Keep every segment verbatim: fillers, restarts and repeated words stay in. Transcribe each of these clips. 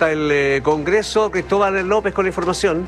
hasta el eh, Congreso. Cristóbal López con la información.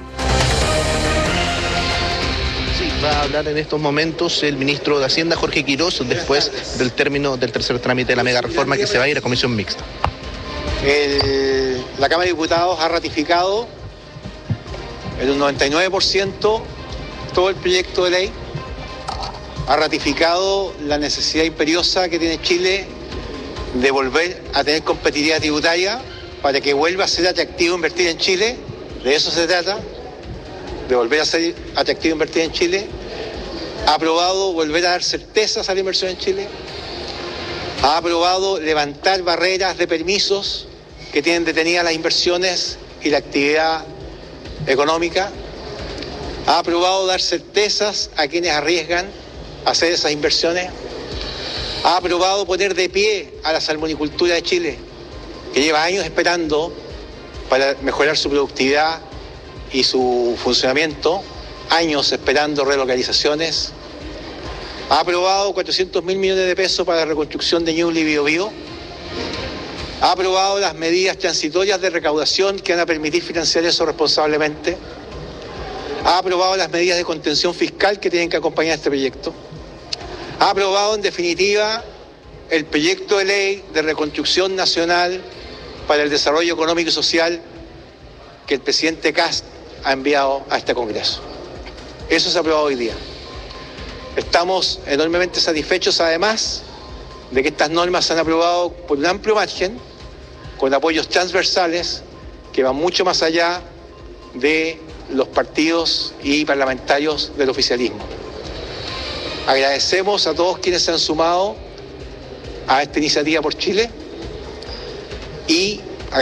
Sí, va a hablar en estos momentos el ministro de Hacienda, Jorge Quirós, después del término del tercer trámite de la mega reforma que se va a ir a comisión mixta. El, la Cámara de Diputados ha ratificado en un noventa y nueve por ciento todo el proyecto de ley, ha ratificado la necesidad imperiosa que tiene Chile de volver a tener competitividad tributaria para que vuelva a ser atractivo invertir en Chile. De eso se trata, de volver a ser atractivo invertir en Chile. Ha aprobado volver a dar certezas a la inversión en Chile. Ha aprobado levantar barreras de permisos que tienen detenidas las inversiones y la actividad económica. Ha aprobado dar certezas a quienes arriesgan a hacer esas inversiones. Ha aprobado poner de pie a la salmonicultura de Chile, que lleva años esperando para mejorar su productividad y su funcionamiento, años esperando relocalizaciones. Ha aprobado cuatrocientos mil millones de pesos para la reconstrucción de Ñuble y Biobío. Ha aprobado las medidas transitorias de recaudación que van a permitir financiar eso responsablemente. Ha aprobado las medidas de contención fiscal que tienen que acompañar este proyecto. Ha aprobado, en definitiva, el proyecto de ley de reconstrucción nacional para el desarrollo económico y social que el presidente Kast ha enviado a este Congreso. Eso se ha aprobado hoy día. Estamos enormemente satisfechos, además, de que estas normas se han aprobado por un amplio margen, con apoyos transversales que van mucho más allá de los partidos y parlamentarios del oficialismo. Agradecemos a todos quienes se han sumado a esta iniciativa por Chile y